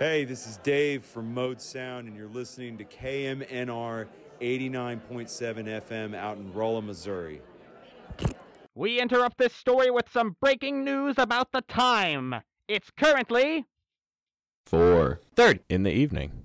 Hey, this is Dave from Mode Sound, and you're listening to KMNR 89.7 FM out in Rolla, Missouri. We interrupt this story with some breaking news about the time. It's currently 4:30 in the evening.